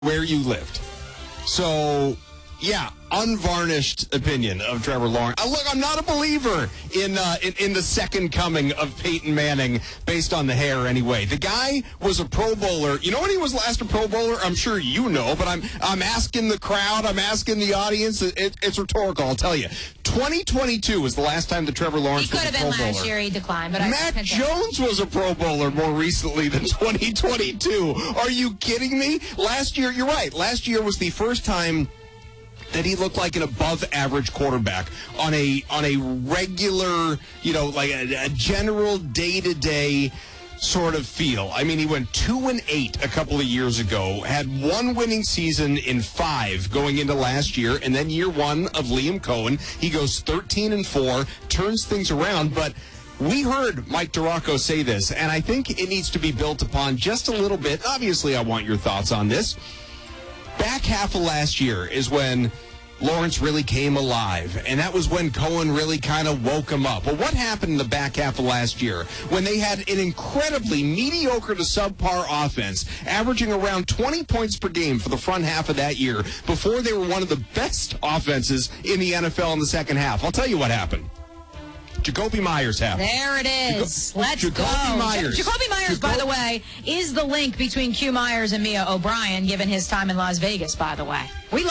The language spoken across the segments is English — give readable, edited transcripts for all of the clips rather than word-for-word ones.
where you lived. So, yeah, unvarnished opinion of Trevor Lawrence. Look, I'm not a believer in the second coming of Peyton Manning based on the hair anyway. The guy was a Pro Bowler. You know when he was last a Pro Bowler? I'm sure you know, but I'm asking the crowd, I'm asking the audience. It's rhetorical, I'll tell you. 2022 was the last time that Trevor Lawrence was a Pro Bowler. He could have been last year, he declined. But Matt Jones was a Pro Bowler more recently than 2022. Are you kidding me? Last year, you're right, last year was the first time that he looked like an above-average quarterback on a regular, like a general day-to-day sort of feel. I mean, he went 2-8 a couple of years ago, had one winning season in 5 going into last year, and then year 1 of Liam Cohen, he goes 13-4, turns things around, but we heard Mike DiRocco say this, and I think it needs to be built upon just a little bit. Obviously, I want your thoughts on this. Back half of last year is when Lawrence really came alive, and that was when Cohen really kind of woke him up. Well, what happened in the back half of last year when they had an incredibly mediocre to subpar offense, averaging around 20 points per game for the front half of that year before they were one of the best offenses in the NFL in the second half? I'll tell you what happened. Jacoby Myers happened. There it is. Let's Jacoby go. Myers. Jacoby Myers, by the way, is the link between Q Myers and Mia O'Brien, given his time in Las Vegas, by the way. We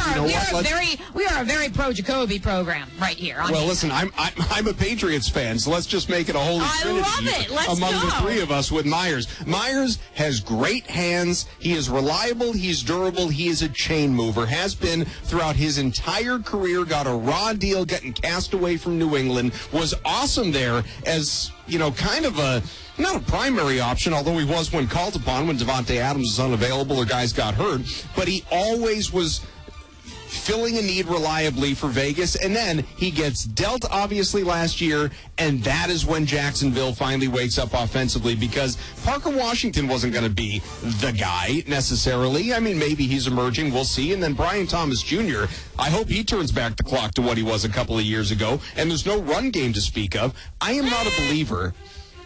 are a very pro Jacoby program right here. Well, listen, I'm a Patriots fan, so let's just make it a holy trinity love it. Let's among go. the three of us with Myers. Myers has great hands. He is reliable. He's durable. He is a chain mover. Has been throughout his entire career. Got a raw deal getting cast away from New England. Was awesome there as, kind of not a primary option, although he was when called upon, when Devontae Adams was unavailable or guys got hurt. But he always was filling a need reliably for Vegas, and then he gets dealt, obviously, last year, and that is when Jacksonville finally wakes up offensively, because Parker Washington wasn't going to be the guy, necessarily. I mean, maybe he's emerging, we'll see, and then Brian Thomas Jr., I hope he turns back the clock to what he was a couple of years ago, and there's no run game to speak of. I am not a believer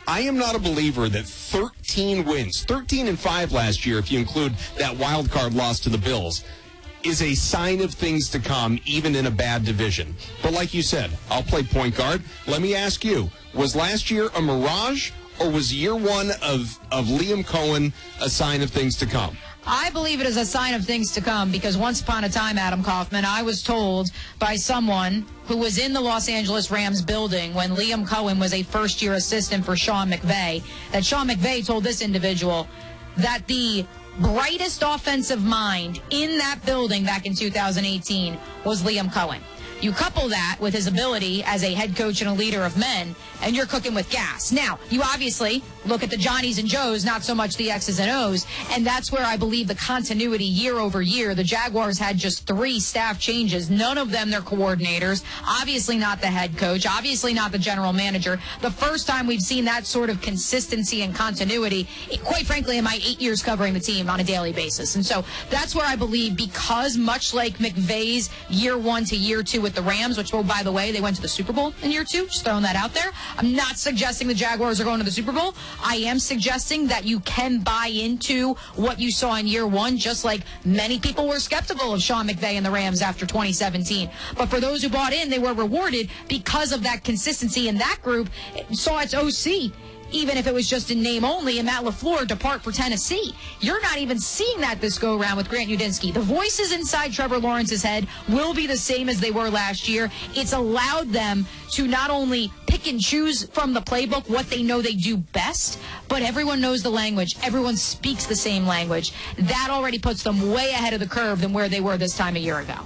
that 13 wins, 13-5 last year, if you include that wild card loss to the Bills, is a sign of things to come, even in a bad division. But like you said, I'll play point guard. Let me ask you, was last year a mirage, or was year 1 of Liam Cohen a sign of things to come? I believe it is a sign of things to come, because once upon a time, Adam Kaufman, I was told by someone who was in the Los Angeles Rams building when Liam Cohen was a first-year assistant for Sean McVay, that Sean McVay told this individual that the brightest offensive mind in that building back in 2018 was Liam Cohen. You couple that with his ability as a head coach and a leader of men, and you're cooking with gas. Now, you obviously look at the Johnnies and Joes, not so much the X's and O's, and that's where I believe the continuity year over year. The Jaguars had just 3 staff changes, none of them their coordinators, obviously not the head coach, obviously not the general manager. The first time we've seen that sort of consistency and continuity, quite frankly, in my 8 years covering the team on a daily basis. And so that's where I believe, because much like McVay's year 1 to year 2 with the Rams, which, oh, by the way, they went to the Super Bowl in year 2, just throwing that out there. I'm not suggesting the Jaguars are going to the Super Bowl. I am suggesting that you can buy into what you saw in year 1, just like many people were skeptical of Sean McVay and the Rams after 2017. But for those who bought in, they were rewarded because of that consistency, and that group saw its OC, even if it was just in name only, and Matt LaFleur depart for Tennessee. You're not even seeing that this go-around with Grant Udinski. The voices inside Trevor Lawrence's head will be the same as they were last year. It's allowed them to not only pick and choose from the playbook what they know they do best, but everyone knows the language. Everyone speaks the same language. That already puts them way ahead of the curve than where they were this time a year ago.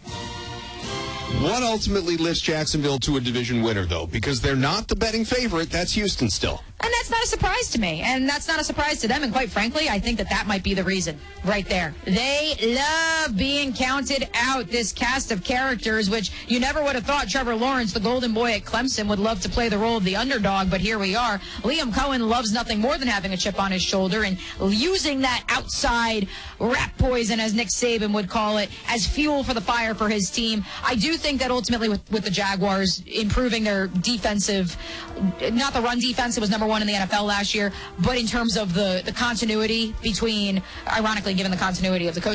What ultimately lifts Jacksonville to a division winner, though? Because they're not the betting favorite. That's Houston still. And that's not a surprise to me. And that's not a surprise to them. And quite frankly, I think that might be the reason right there. They love being counted out, this cast of characters, which you never would have thought Trevor Lawrence, the golden boy at Clemson, would love to play the role of the underdog. But here we are. Liam Cohen loves nothing more than having a chip on his shoulder and using that outside rat poison, as Nick Saban would call it, as fuel for the fire for his team. I do think that ultimately with the Jaguars improving their defensive, not the run defense, it was number 1 #1 in the NFL last year. But in terms of the continuity between, ironically, given the continuity of the coaching